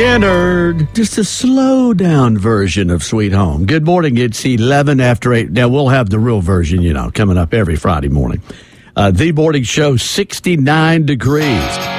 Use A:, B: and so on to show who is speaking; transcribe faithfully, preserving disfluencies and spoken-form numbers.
A: Skynyrd, just a slow down version of Sweet Home. Good morning. It's eleven after eight. Now, we'll have the real version, you know, coming up every Friday morning. Uh, the morning show, sixty-nine degrees.